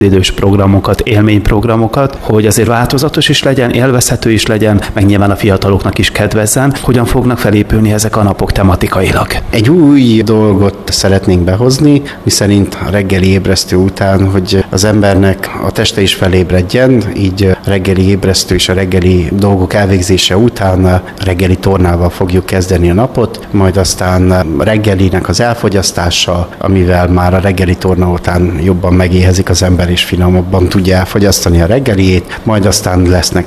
idős programokat, élményprogramokat, hogy azért változatos is legyen, élvezhető is legyen, meg nyilván a fiataloknak is kedvezzen. Hogyan fognak felépülni ezek a napok tematikailag? Egy új dolgot szeretnénk behozni, miszerint a reggeli ébresztő után, hogy az embernek a teste is felébredjen, így a reggeli ébresztő és a reggeli dolgok elvégzése után reggeli tornával fogjuk kezdeni a napot, majd aztán reggelinek az elfogyasztása, amivel már a reggeli torna után jobban megéhezik az ember és finomabban tudja elfogyasztani a reggeliét, majd aztán lesznek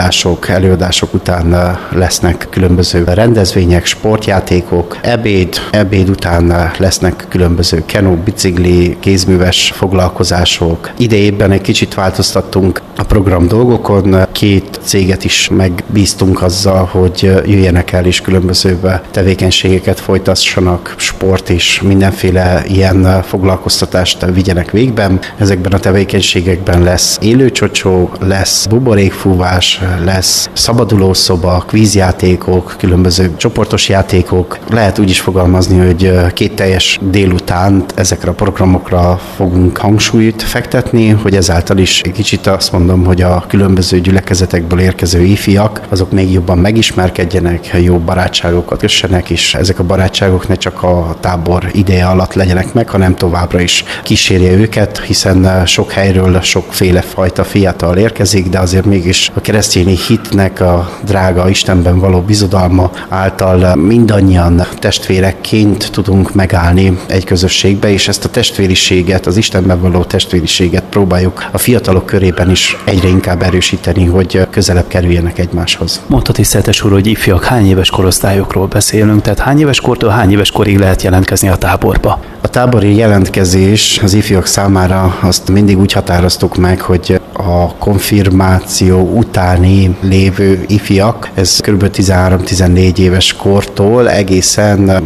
előadások után lesznek különböző rendezvények, sportjátékok, ebéd után lesznek különböző kenó, bicikli, kézműves foglalkozások. Idejében egy kicsit változtattunk a program dolgokon, 2 céget is megbíztunk azzal, hogy jöjjenek el és különböző tevékenységeket folytassanak, sport és mindenféle ilyen foglalkoztatást vigyenek végben. Ezekben a tevékenységekben lesz élőcsocsó, lesz buborékfúvás, lesz szabadulószoba, kvízjátékok, különböző csoportos játékok. Lehet úgy is fogalmazni, hogy 2 teljes délután ezekre a programokra fogunk hangsúlyt fektetni, hogy ezáltal is kicsit azt mondom, hogy a különböző gyülekezetekből érkező ifjak, azok még jobban megismerkedjenek, jó barátságokat kössenek, és ezek a barátságok ne csak a tábor ideje alatt legyenek meg, hanem továbbra is kísérje őket, hiszen sok helyről sokféle fajta fiatal érkezik, de azért mégis a keresztény hitnek a drága Istenben való bizodalma által mindannyian testvérekként tudunk megállni egy közösségbe, és ezt a testvériséget, az Istenben való testvériséget próbáljuk a fiatalok körében is egyre inkább erősíteni, hogy közelebb kerüljenek egymáshoz. Mondta tiszteltes úr, hogy ifjak, hány éves korosztályokról beszélünk, tehát hány éves kortól hány éves korig lehet jelentkezni a táborba? A tábori jelentkezés az ifjak számára azt mindig úgy határoztuk meg, hogy a konfirmáció utáni lévő ifjak, ez kb. 13-14 éves kortól egészen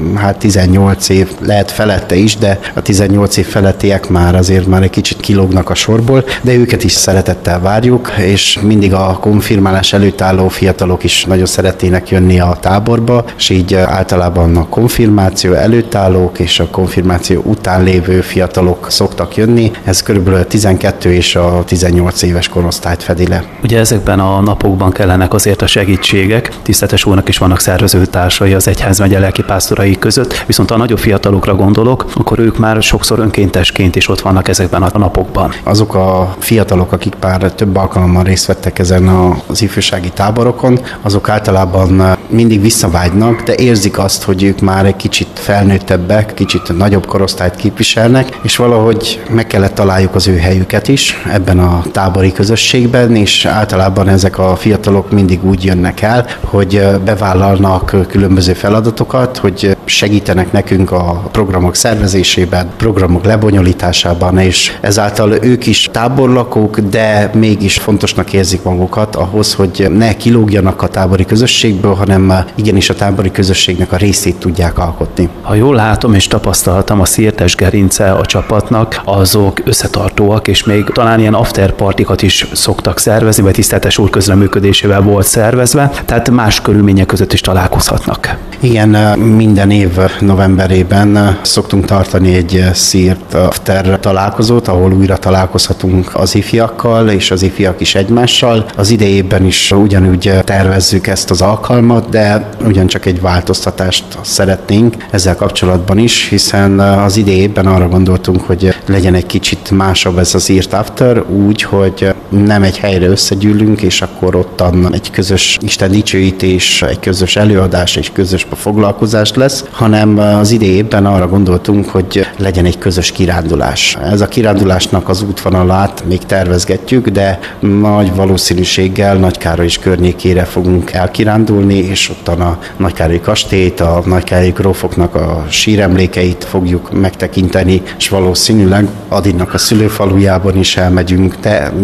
18 év, lehet felette is, de a 18 év felettiek már egy kicsit kilógnak a sorból, de őket is szeretettel várjuk, és mindig a konfirmálás előtt álló fiatalok is nagyon szeretnének jönni a táborba, és így általában a konfirmáció előtt állók és a konfirmáció után lévő fiatalok szoktak jönni. Ez körülbelül 12 és a 18 éves korosztályt fedi le. Ugye ezekben a napokban kellenek azért a segítségek. Tiszteltes úrnak is vannak szervezőtársai az egyházmegye lelkipásztorai között, viszont a nagyobb fiatalokra gondolok, akkor ők már sokszor önkéntesként is ott vannak ezekben a napokban. Azok a fiatalok, akik már több alkalommal részt vettek ezen az ifjúsági táborokon, azok általában mindig visszavágynak, de érzik azt, hogy ők már egy kicsit felnőttebbek, kicsit nagyobb korosztályt képviselnek, és valahogy meg kellett találjuk az ő helyüket is ebben a tábori közösségben, és általában ezek a fiatalok mindig úgy jönnek el, hogy bevállalnak különböző feladatokat, hogy segítenek nekünk a programok szervezésében, programok lebonyolításában, és ezáltal ők is táborlakók, de mégis fontosnak érzik magukat ahhoz, hogy ne kilógjanak a tábori közösségből, hanem igenis a tábori közösségnek a részét tudják alkotni. Ha jól látom és tapasztaltam, a szirtes gerince a csapatnak, azok összetartóak, és még talán ilyen afterpartikat is szoktak szervezni, vagy tiszteltes úr közreműködésével volt szervezve, tehát más körülmények között is találkozhatnak. Igen, minden év novemberében szoktunk tartani egy szírt after találkozót, ahol újra találkozhatunk az ifjakkal, és az ifjak is egymással. Az idejében is ugyanúgy tervezzük ezt az alkalmat, de ugyancsak egy változtatást szeretnénk ezzel kapcsolatban is, hiszen az idejében arra gondoltunk, hogy legyen egy kicsit másabb ez az írt after, úgy, hogy nem egy helyre összegyűlünk, és akkor ottan egy közös Isten dicsőítés, egy közös előadás, egy közös foglalkozás lesz, hanem az idejében arra gondoltunk, hogy legyen egy közös kirándulás. Ez a kirándulásnak az útvonalát még tervezgetjük, de nagy valószínűséggel Nagykároly és környékére fogunk elkirándulni, és ottan a Nagykárolyi kastélyt, a nagykárolyi grófoknak a síremlékeit fogjuk megtekinteni, és valószínűleg Adinnak a szülőfalujában is elmegyünk, de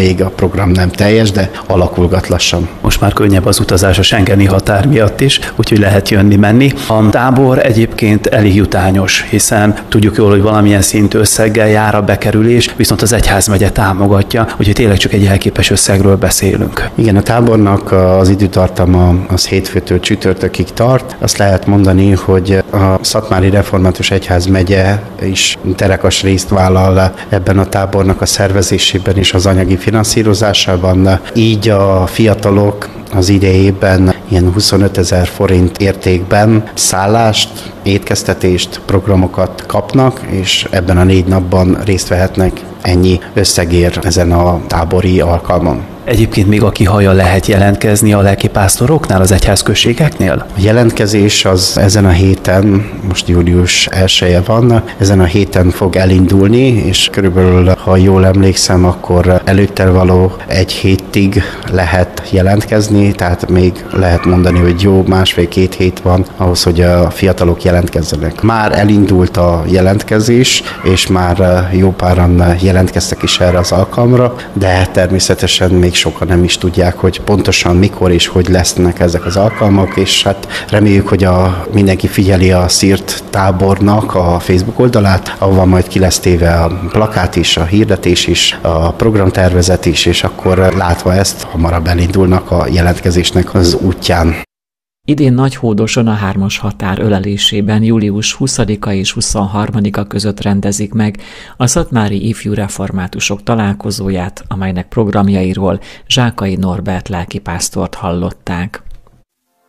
még a program nem teljes, de alakulgat lassan. Most már könnyebb az utazás a schengeni határ miatt is, úgyhogy lehet jönni-menni. A tábor egyébként elég jutányos, hiszen tudjuk jól, hogy valamilyen szintű összeggel jár a bekerülés, viszont az egyházmegye támogatja, úgyhogy tényleg csak egy elképes összegről beszélünk. Igen, a tábornak az időtartama az hétfőtől csütörtökig tart. Azt lehet mondani, hogy a Szatmári Református Egyházmegye is terekas részt vállal ebben a tábornak a szervezésében és az anyagi finanszírozásában. Így a fiatalok az idejében ilyen 25 000 forint értékben szállást, étkeztetést, programokat kapnak, és ebben a 4 napban részt vehetnek ennyi összegér ezen a tábori alkalmon. Egyébként még aki hallja, lehet jelentkezni a lelkipásztoroknál, az egyházközségeknél? A jelentkezés az ezen a héten, most július 1-e van, ezen a héten fog elindulni, és körülbelül, ha jól emlékszem, akkor előtte való 1 hétig lehet jelentkezni, tehát még lehet mondani, hogy jó 1,5-2 hét van ahhoz, hogy a fiatalok jelentkezzenek. Már elindult a jelentkezés, és már jó páran jelentkeztek is erre az alkalomra, de természetesen még sokan nem is tudják, hogy pontosan mikor és hogy lesznek ezek az alkalmak, és hát reméljük, hogy mindenki figyeli a SZIRT tábornak a Facebook oldalát, ahol majd ki lesz téve a plakát is, a hirdetés is, a programtervezet is, és akkor látva ezt, hamarabb elindulnak a jelentkezésnek az útján. Idén Nagyhódoson a 3-as határ ölelésében július 20-a és 23-a között rendezik meg a szatmári ifjú reformátusok találkozóját, amelynek programjairól Zsákai Norbert lelkipásztort hallották.